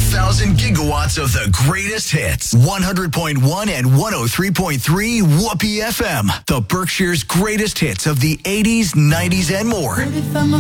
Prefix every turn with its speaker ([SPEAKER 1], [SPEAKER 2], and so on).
[SPEAKER 1] 1,000 gigawatts of the greatest hits. 100.1 and 103.3 Whoopee FM. The Berkshire's greatest hits of the 80s, 90s, and more.